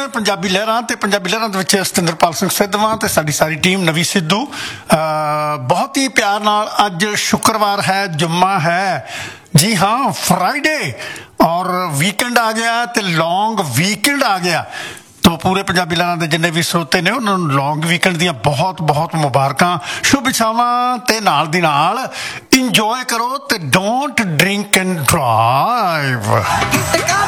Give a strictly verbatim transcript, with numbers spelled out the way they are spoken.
ਪੰਜਾਬੀ ਲਹਿਰਾਂ ਤੇ ਪੰਜਾਬੀ ਲਹਿਰਾਂ ਦੇ ਵਿੱਚ ਸਤਿੰਦਰਪਾਲ ਸਿੰਘ ਸਿੱਧਵਾਂ ਤੇ ਸਾਡੀ ਸਾਰੀ ਟੀਮ ਨਵੀ ਸਿੱਧੂ ਬਹੁਤ ਹੀ ਪਿਆਰ ਨਾਲ ਅੱਜ ਸ਼ੁੱਕਰਵਾਰ ਹੈ ਜੁम्मा ਹੈ जी हाँ फ्राइडे और वीकेंड आ गया तो लॉन्ग वीकेंड आ गया तो पूरे पंजाबी लहरां दे जिन्ने भी श्रोते ने उन्होंने लॉन्ग वीकेंड दी बहुत बहुत मुबारकां शुभ इच्छावां ते नाल दी नाल इंजॉय करो ते डोंट ड्रिंक एंड ड्राइव।